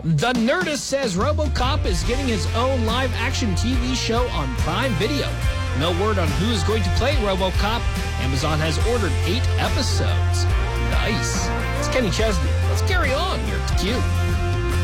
The Nerdist says RoboCop is getting his own live-action TV show on Prime Video. No word on who is going to play RoboCop. Amazon has ordered 8 episodes. Nice. It's Kenny Chesney. Let's carry on here at theCUBE.